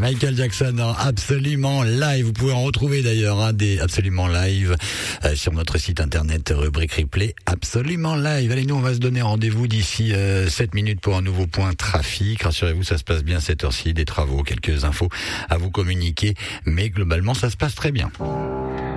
Michael Jackson en Absolument Live. Vous pouvez en retrouver d'ailleurs des Absolument Live sur notre site internet, rubrique replay Absolument Live. Allez, nous on va se donner rendez-vous d'ici 7 minutes pour un nouveau point trafic. Rassurez-vous, ça se passe bien cette heure-ci, des travaux, quelques infos à vous communiquer, mais globalement ça se passe très bien.